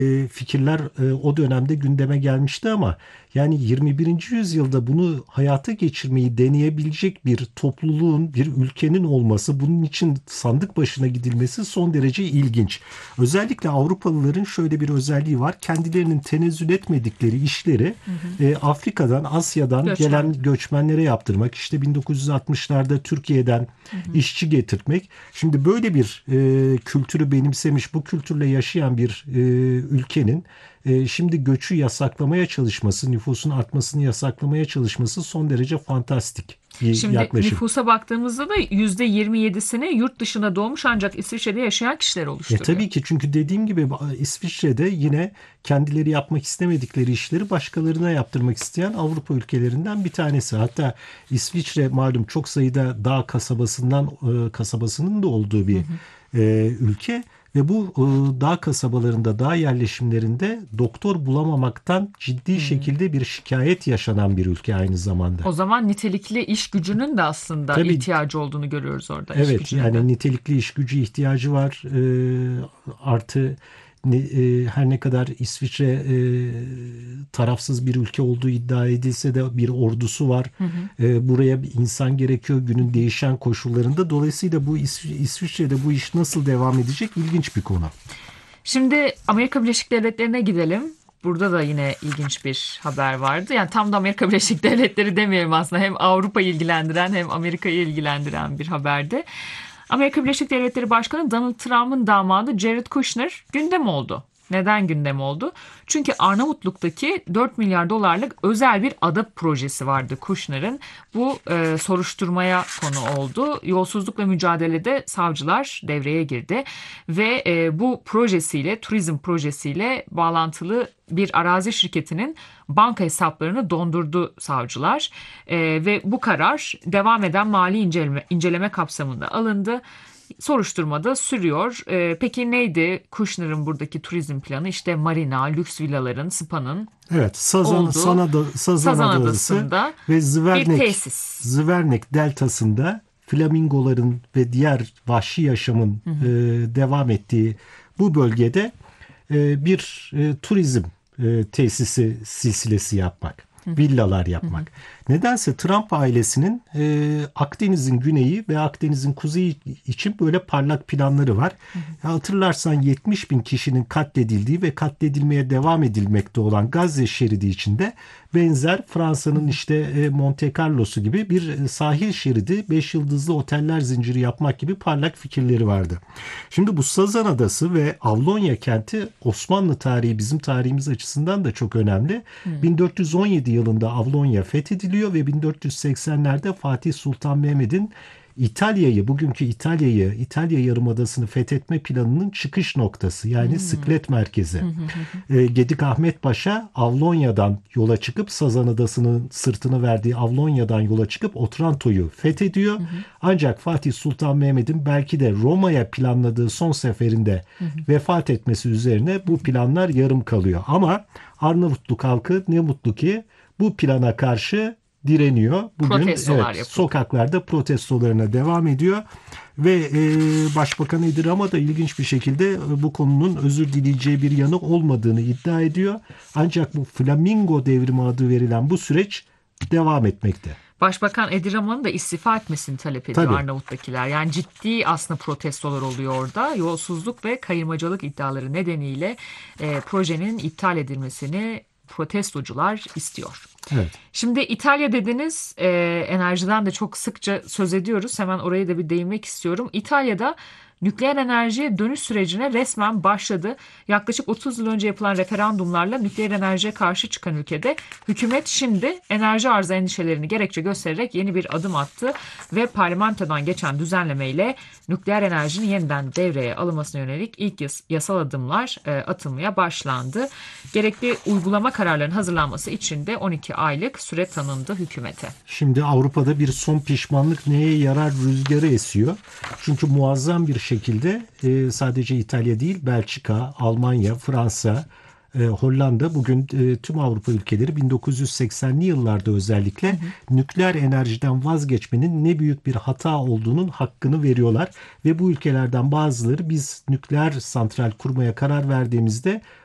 fikirler o dönemde gündeme gelmişti ama yani 21. yüzyılda bunu hayata geçirmeyi deneyebilecek bir topluluğun, bir ülkenin olması, bunun için sandık başına gidilmesi son derece ilginç. Özellikle Avrupalıların şöyle bir özelliği var. Kendilerinin tenezzül etmedikleri işleri Hı hı. Afrika'dan, Asya'dan Göçmen. gelen göçmenlere yaptırmak. İşte 1960'larda Türkiye'den Hı hı. işçi getirtmek. Şimdi böyle bir kültürü benimsemiş, bu kültürle yaşayan bir ülkenin şimdi göçü yasaklamaya çalışması, nüfusun artmasını yasaklamaya çalışması son derece fantastik bir Şimdi yaklaşım. nüfusa baktığımızda da %27'sini yurt dışında doğmuş ancak İsviçre'de yaşayan kişiler oluşturuyor. Tabii ki, çünkü dediğim gibi İsviçre'de yine kendileri yapmak istemedikleri işleri başkalarına yaptırmak isteyen Avrupa ülkelerinden bir tanesi. Hatta İsviçre malum çok sayıda dağ kasabasının da olduğu Hı bir hı. ülke ve bu dağ kasabalarında, dağ yerleşimlerinde doktor bulamamaktan ciddi Hı. şekilde bir şikayet yaşanan bir ülke aynı zamanda. O zaman nitelikli iş gücünün de aslında Tabii. ihtiyacı olduğunu görüyoruz orada, iş Evet, gücüne de. yani nitelikli iş gücü ihtiyacı var. Artı her ne kadar İsviçre tarafsız bir ülke olduğu iddia edilse de bir ordusu var. Hı hı. Buraya bir insan gerekiyor günün değişen koşullarında. Dolayısıyla bu İsviçre'de bu iş nasıl devam edecek, ilginç bir konu. Şimdi Amerika Birleşik Devletleri'ne gidelim. Burada da yine ilginç bir haber vardı. Yani tam da Amerika Birleşik Devletleri demeyelim aslında. Hem Avrupa'yı ilgilendiren hem Amerika'yı ilgilendiren bir haberdi. Amerika Birleşik Devletleri Başkanı Donald Trump'ın damadı Jared Kushner gündem oldu. Neden gündem oldu? Çünkü Arnavutluk'taki 4 milyar dolarlık özel bir ada projesi vardı Kushner'ın. Bu soruşturmaya konu oldu. Yolsuzlukla mücadelede savcılar devreye girdi ve bu projesiyle, turizm projesiyle bağlantılı bir arazi şirketinin banka hesaplarını dondurdu savcılar. Ve bu karar devam eden mali inceleme kapsamında alındı. Soruşturmada sürüyor. Peki neydi Kushner'ın buradaki turizm planı? İşte marina, lüks villaların, spa'nın Evet, olduğu Sazan Sazan Adası Adası'nda ve bir tesis. Zvernek deltasında flamingoların ve diğer vahşi yaşamın Hı hı. devam ettiği bu bölgede bir turizm tesisi silsilesi yapmak, Hı hı. villalar Hı hı. yapmak. Nedense Trump ailesinin Akdeniz'in güneyi ve Akdeniz'in kuzeyi için böyle parlak planları var. Hı hı. Hatırlarsan 70 bin kişinin katledildiği ve katledilmeye devam edilmekte olan Gazze şeridi içinde benzer Fransa'nın işte Monte Carlo'su gibi bir sahil şeridi, 5 yıldızlı oteller zinciri yapmak gibi parlak fikirleri vardı. Şimdi bu Sazan Adası ve Avlonya kenti Osmanlı tarihi, bizim tarihimiz açısından da çok önemli. Hı hı. 1417 yılında Avlonya fethediliyor ve 1480'lerde Fatih Sultan Mehmet'in bugünkü İtalya Yarımadası'nı fethetme planının çıkış noktası, yani sıklet merkezi. Hı hı. Hı hı. Gedik Ahmet Paşa Avlonya'dan yola çıkıp, Sazan Adası'nın sırtını verdiği Avlonya'dan yola çıkıp Otranto'yu fethediyor. Hı hı. Ancak Fatih Sultan Mehmet'in belki de Roma'ya planladığı son seferinde Hı hı. vefat etmesi üzerine bu planlar yarım kalıyor. Ama Arnavutluk halkı ne mutlu ki bu plana karşı direniyor. Bugün evet, Protestolar yapıldı. sokaklarda protestolarına devam ediyor ve Başbakan Edi Rama da ilginç bir şekilde bu konunun özür dileyeceği bir yanı olmadığını iddia ediyor. Ancak bu Flamingo devrimi adı verilen bu süreç devam etmekte. Başbakan Edi Rama'nın da istifa etmesini talep ediyor Tabii. Arnavut'takiler. Yani ciddi aslında protestolar oluyor orada. Yolsuzluk ve kayırmacılık iddiaları nedeniyle projenin iptal edilmesini protestocular istiyor. Evet. Şimdi İtalya dediniz, enerjiden de çok sıkça söz ediyoruz. Hemen oraya da bir değinmek istiyorum. İtalya'da nükleer enerjiye dönüş sürecine resmen başladı. Yaklaşık 30 yıl önce yapılan referandumlarla nükleer enerjiye karşı çıkan ülkede hükümet şimdi enerji arzı endişelerini gerekçe göstererek yeni bir adım attı ve parlamentodan geçen düzenlemeyle nükleer enerjinin yeniden devreye alınmasına yönelik ilk yasal adımlar atılmaya başlandı. Gerekli uygulama kararlarının hazırlanması için de 12 aylık süre tanındı hükümete. Şimdi Avrupa'da bir son pişmanlık neye yarar rüzgarı esiyor. Çünkü muazzam bir şekilde sadece İtalya değil, Belçika, Almanya, Fransa, Hollanda, bugün tüm Avrupa ülkeleri 1980'li yıllarda özellikle nükleer enerjiden vazgeçmenin ne büyük bir hata olduğunun hakkını veriyorlar. Ve bu ülkelerden bazıları biz nükleer santral kurmaya karar verdiğimizde